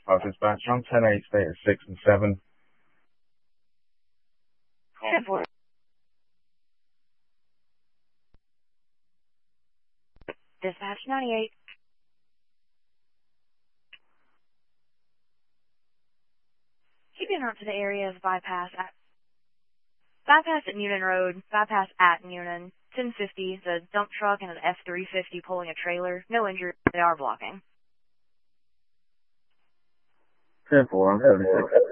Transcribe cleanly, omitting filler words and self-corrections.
Dispatch. On 10-8, state of 6 and 7. 10-4. Dispatch 98. Keeping up to the area of bypass at Newnan Road, bypass at Newnan, 1050, the dump truck and an F-350 pulling a trailer. No injuries, they are blocking. 10-4, I'm 76.